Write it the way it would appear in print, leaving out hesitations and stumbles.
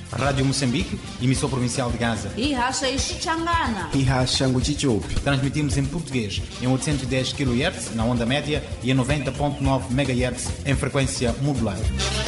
Rádio Moçambique, emissor provincial de Gaza. Ihasha Ixicangana. Ihasha Nguchichupi. Transmitimos em português, em 810 kHz, na onda média, e em 90.9 MHz, em frequência modulada.